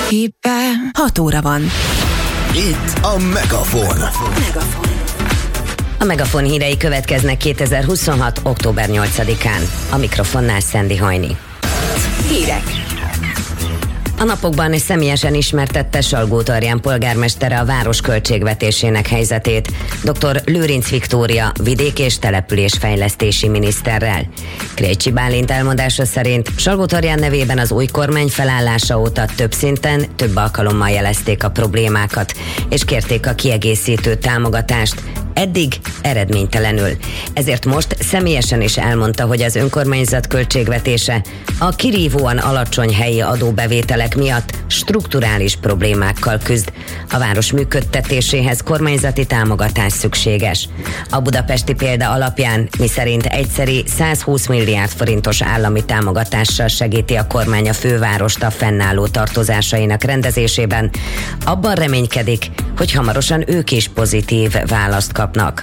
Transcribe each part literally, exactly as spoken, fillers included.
hat óra van. Itt a Megafon. A Megafon hírei következnek kétezer-huszonhat. október nyolcadikán. A mikrofonnál Szendi Hajni. Hírek. A napokban személyesen ismertette Salgótarján polgármestere a város költségvetésének helyzetét dr. Lőrinc Viktória vidék- és településfejlesztési miniszterrel. Krejcsi Bálint elmondása szerint Salgótarján nevében az új kormány felállása óta több szinten, több alkalommal jelezték a problémákat, és kérték a kiegészítő támogatást, eddig eredménytelenül. Ezért most személyesen is elmondta, hogy az önkormányzat költségvetése a kirívóan alacsony helyi adóbevételek miatt strukturális problémákkal küzd. A város működtetéséhez kormányzati támogatás szükséges. A budapesti példa alapján, miszerint egyszeri százhúsz milliárd forintos állami támogatással segíti a kormány a fővárost a fennálló tartozásainak rendezésében, abban reménykedik, hogy hamarosan ők is pozitív választ kapnak.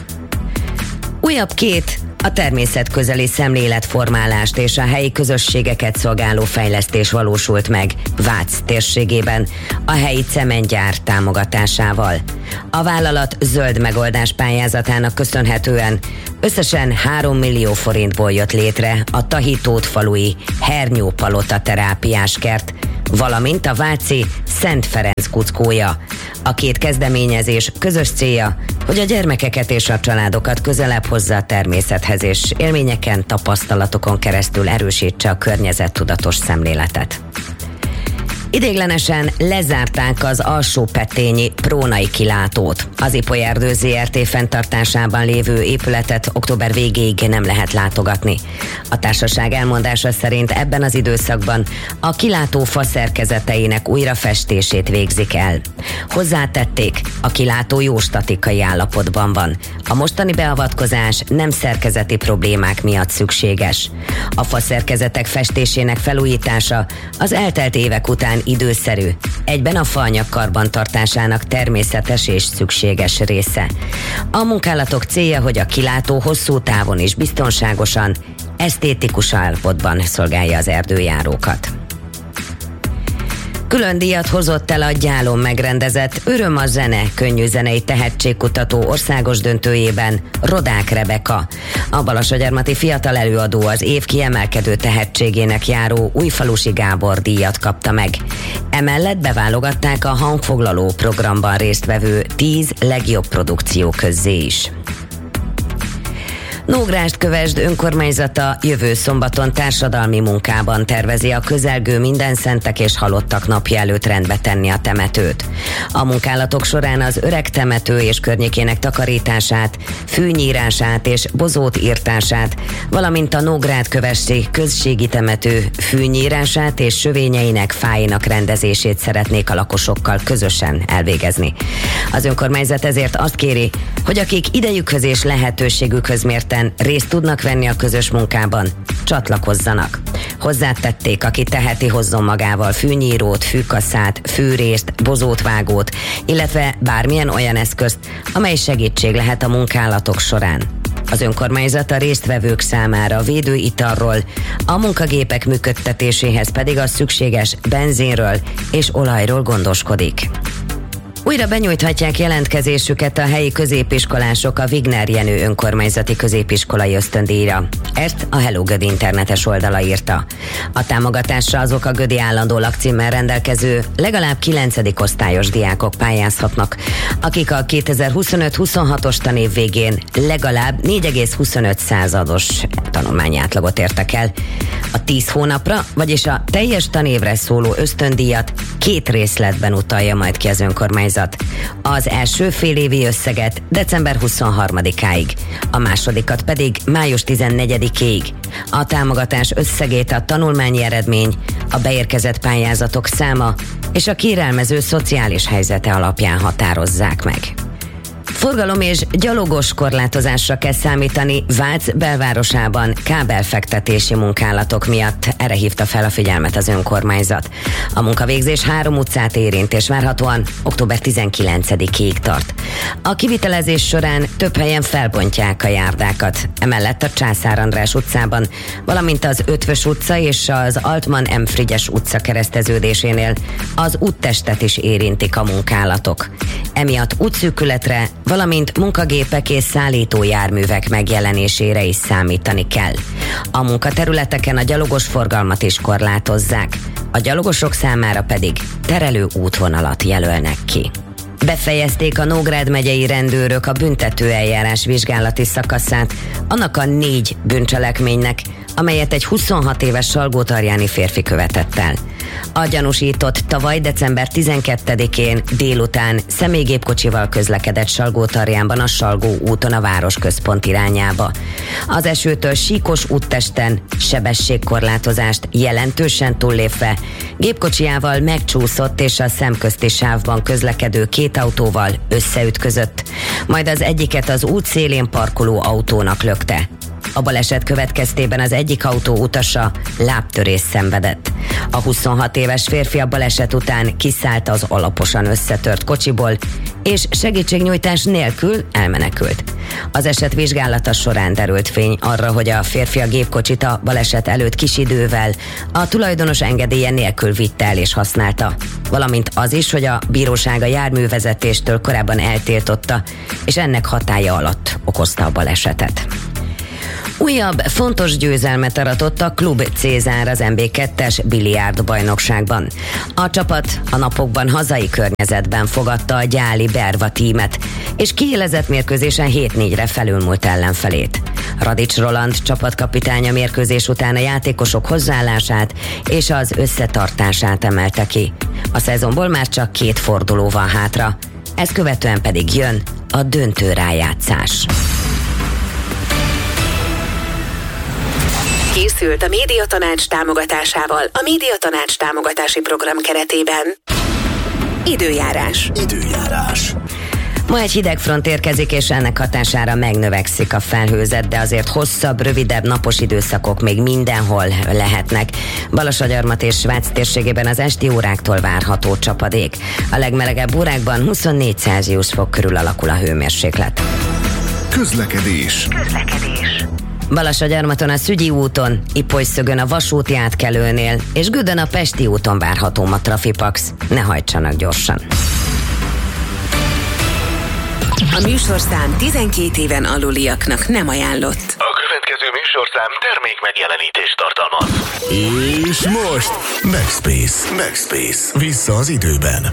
Újabb két a természetközeli szemléletformálást és a helyi közösségeket szolgáló fejlesztés valósult meg Vác térségében a helyi cementgyár támogatásával. A vállalat zöld megoldás pályázatának köszönhetően összesen három millió forintból jött létre a Tahitót falui hernyópalota terápiás kert, valamint a váci Szent Ferenc kuckója. A két kezdeményezés közös célja, hogy a gyermekeket és a családokat közelebb hozza a természethez, és élményeken, tapasztalatokon keresztül erősítse a környezettudatos szemléletet. Ideiglenesen lezárták az Alsó-Pettényi Prónai kilátót. Az Ipolyerdő zé er té fenntartásában lévő épületet október végéig nem lehet látogatni. A társaság elmondása szerint ebben az időszakban a kilátó faszerkezeteinek újrafestését végzik el. Hozzátették, a kilátó jó statikai állapotban van. A mostani beavatkozás nem szerkezeti problémák miatt szükséges. A faszerkezetek festésének felújítása az eltelt évek után időszerű, egyben a faanyag karbantartásának természetes és szükséges része. A munkálatok célja, hogy a kilátó hosszú távon is biztonságosan, esztétikus állapotban szolgálja az erdőjárókat. Külön díjat hozott el a Gyálon megrendezett Öröm a zene könnyű zenei tehetségkutató országos döntőjében Rodák Rebeka. A balassagyarmati fiatal előadó az év kiemelkedő tehetségének járó Újfalusi Gábor díjat kapta meg. Emellett beválogatták a hangfoglaló programban résztvevő tíz legjobb produkció közzé is. Nógrásd-Kövesd önkormányzata jövő szombaton társadalmi munkában tervezi a közelgő Mindenszentek és Halottak napja előtt rendbe tenni a temetőt. A munkálatok során az öreg temető és környékének takarítását, fűnyírását és bozót írtását, valamint a Nógrád-Kövesi községi temető fűnyírását és sövényeinek fáinak rendezését szeretnék a lakosokkal közösen elvégezni. Az önkormányzat ezért azt kéri, hogy akik idejükhöz és lehetőségükhöz mérten részt tudnak venni a közös munkában, csatlakozzanak. Hozzátették, aki teheti, hozzon magával fűnyírót, fűkaszát, fűrészt, bozótvágót, illetve bármilyen olyan eszközt, amely segítség lehet a munkálatok során. Az önkormányzat a résztvevők számára védőitalról, a munkagépek működtetéséhez pedig a szükséges benzinről és olajról gondoskodik. Újra benyújthatják jelentkezésüket a helyi középiskolások a Wigner Jenő önkormányzati középiskolai ösztöndíjra. Ezt a Hello Gödi internetes oldala írta. A támogatásra azok a Gödi állandó lakcímmel rendelkező legalább kilencedik osztályos diákok pályázhatnak, akik a kétezer-huszonöt-huszonhatos tanév végén legalább négy egész huszonöt százados tanulmányi átlagot értek el. A tíz hónapra, vagyis a teljes tanévre szóló ösztöndíjat két részletben utalja majd ki az önkormányzat. Az első félévi összeget december huszonharmadikáig, a másodikat pedig május tizennegyedikéig. A támogatás összegét a tanulmányi eredmény, a beérkezett pályázatok száma és a kérelmező szociális helyzete alapján határozzák meg. Forgalom és gyalogos korlátozásra kell számítani Vác belvárosában kábelfektetési munkálatok miatt. Erre hívta fel a figyelmet az önkormányzat. A munkavégzés három utcát érint, és várhatóan október tizenkilencedikéig tart. A kivitelezés során több helyen felbontják a járdákat. Emellett a Császár András utcában, valamint az Ötvös utca és az Altman M. Frigyes utca kereszteződésénél az úttestet is érintik a munkálatok. Emiatt útszűkületre, valamint munkagépek és szállítójárművek megjelenésére is számítani kell. A munkaterületeken a gyalogos forgalmat is korlátozzák, a gyalogosok számára pedig terelő útvonalat jelölnek ki. Befejezték a Nógrád megyei rendőrök a büntetőeljárás vizsgálati szakaszát annak a négy bűncselekménynek, amelyet egy huszonhat éves salgótarjáni férfi követett el. A gyanúsított tavaly december tizenkettedikén délután személygépkocsival közlekedett Salgótarjánban a Salgó úton a városközpont irányába. Az esőtől síkos úttesten sebességkorlátozást jelentősen túllépve gépkocsijával megcsúszott és a szemközti sávban közlekedő két autóval összeütközött, majd az egyiket az út szélén parkoló autónak lökte. A baleset következtében az egyik autó utasa lábtörést szenvedett. A huszonhat éves férfi a baleset után kiszállt az alaposan összetört kocsiból, és segítségnyújtás nélkül elmenekült. Az eset vizsgálata során derült fény arra, hogy a férfi a gépkocsit a baleset előtt kis idővel a tulajdonos engedélye nélkül vitte el és használta, valamint az is, hogy a bíróság a járművezetéstől korábban eltiltotta, és ennek hatálya alatt okozta a balesetet. Újabb fontos győzelmet aratott a Klub Cézár az en bé kettes biliárd bajnokságban. A csapat a napokban hazai környezetben fogadta a gyáli Berva tímet, és kiélezett mérkőzésen hét négyre felülmúlt ellenfelét. Radics Roland csapatkapitánya mérkőzés után a játékosok hozzáállását és az összetartását emelte ki. A szezonból már csak két forduló van hátra, ezt követően pedig jön a döntő rájátszás. Készült a Médiatanács támogatásával a Médiatanács támogatási program keretében. Időjárás. Időjárás. Ma egy hideg front érkezik, és ennek hatására megnövekszik a felhőzet, de azért hosszabb, rövidebb napos időszakok még mindenhol lehetnek. Balassagyarmat és Svác térségében az esti óráktól várható csapadék. A legmelegebb órákban huszonnégy Celsius fok körül alakul a hőmérséklet. Közlekedés. Közlekedés. Balassagyarmaton a Szügyi úton, Ipolyszögön a vasúti átkelőnél, és Gödön a Pesti úton várható ma trafipax. Ne hajtsanak gyorsan. A műsorszám tizenkét éven aluliaknak nem ajánlott. A következő műsorszám termék megjelenítést tartalmaz. És most Backspace. Backspace. Vissza az időben.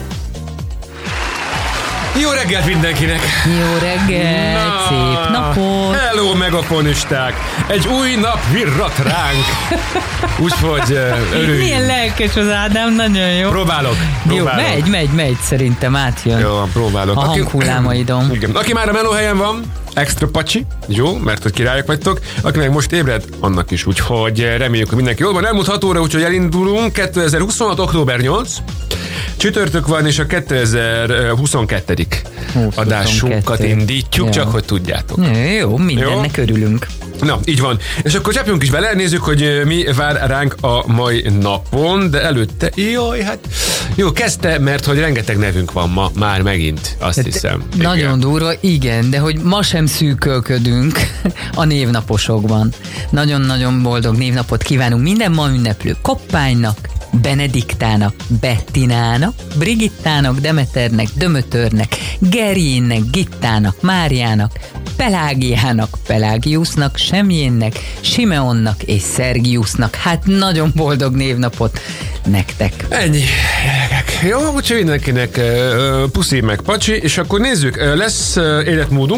Jó reggelt mindenkinek! Jó reggelt, Na, szép napot! Hello, megafonisták! Egy új nap virrat ránk! Úgyhogy örüljünk! Milyen lelkes az Ádám, nagyon jó! Próbálok! próbálok. Jó, megy, megy, megy, szerintem átjön. Jó, próbálok. A hanghullámaidon. Igen. Aki már a melóhelyen van, extra pacsi, jó, mert hogy királyok vagytok. Aki meg most ébred, annak is, úgyhogy reméljük, hogy mindenki jól van. Elmúlt hat óra, úgyhogy elindulunk. kétezer-huszonhat. október nyolcadika csütörtök van, és a kétezer-huszonkettő. adásunkat indítjuk, jó. Csak hogy tudjátok. Jó, mindennek jó? Örülünk. Na, így van. És akkor csapjunk is bele, nézzük, hogy mi vár ránk a mai napon, de előtte, jaj, hát jó, kezdte, mert hogy rengeteg nevünk van ma, már megint, azt hát, hiszem. Nagyon igen. durva, igen, de hogy ma sem szűkölködünk a névnaposokban. Nagyon-nagyon boldog névnapot kívánunk minden ma ünneplő Koppánynak, Benediktának, Bettinának, Brigittának, Demeternek, Dömötörnek, Gerjénnek, Gittának, Máriának, Pelágiának, Pelágiusznak, Semjénnek, Simeonnak és Szergiusznak. Hát nagyon boldog névnapot nektek. Ennyi. Jó, úgyhogy mindenkinek uh, puszi meg pacsi, és akkor nézzük, uh, lesz uh, életmódunk,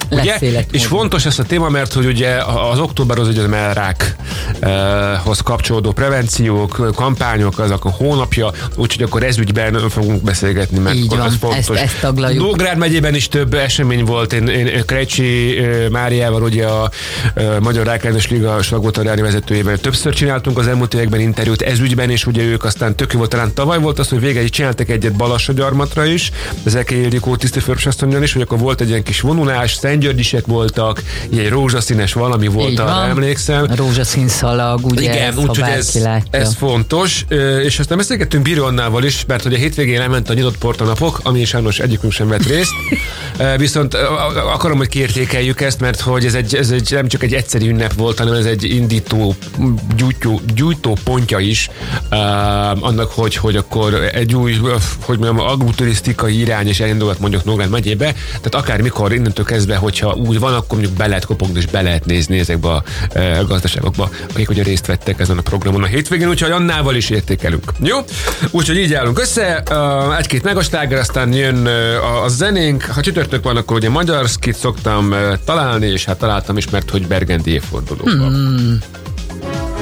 ugye? És fontos ez a téma, mert hogy ugye az október az ugye az mellrákhoz kapcsolódó prevenciók, kampányok, azok a hónapja, úgyhogy akkor ez ügyben fogunk beszélgetni, mert így van, az fontos. Ezt, ezt taglaljuk. Nógrád megyében is több esemény volt. Én, én Krejcsi Máriával, ugye a, a Magyar Rákellenes Liga slagoltaráni vezetőjével többször csináltunk az elmúlt években interjút ez ügyben, és ugye ők aztán tök jó volt, talán tavaly volt az, hogy végig csináltak egyet Balassagyarmatra is, az Ekei Ildikó tisztifőrösasszonyon is, hogy akkor volt egy ilyen kis vonulás, szentgyörgyisek voltak, egy rózsaszínes valami volt, arra emlékszem. Rózsaszín szalag, ugye? Igen, úgyhogy ez, ez fontos, és aztán beszélgettünk Bironnával is, mert hogy a hétvégén elment a nyitott portanapok, ami sajnos egyikünk sem vett részt, viszont akarom, hogy kiértékeljük ezt, mert hogy ez, egy, ez egy, nem csak egy egyszerű ünnep volt, hanem ez egy indító, gyújtó, gyújtó pontja is uh, annak, hogy, hogy akkor egy új, hogy mondjam, agroturisztikai irány és elindulhat mondjuk Nógrád megyébe, tehát akármikor innentől kezdve, hogyha úgy van, akkor mondjuk be lehet kopogni és be lehet nézni ezekbe a uh, gazdaságokba, akik ugye részt vettek ezen a programon a hétvégén, úgyhogy annával is értékelünk. Jó? Úgyhogy így állunk össze, uh, egy-két megastáger, aztán jön uh, a zenénk, ha csütörtök van, akkor ugye magyar szkit szoktam uh, találni, és hát találtam is, mert hogy Bergendi évfordulóban. Hmm.